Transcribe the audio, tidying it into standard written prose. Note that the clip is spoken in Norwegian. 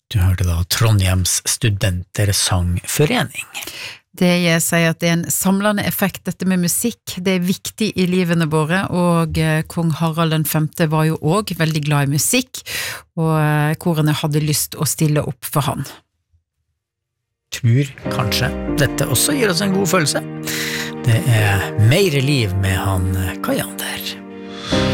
Du hørte da Trondheims studentersangforening. Det jeg sier at det en samlende effekt dette med musikk, det viktig i livene våre, og kong Harald den 5. var jo også veldig glad i musikk, og korene hadde lyst å stille opp for han. Tror kanskje dette også gir oss en god følelse. Det mer liv med han Kajander.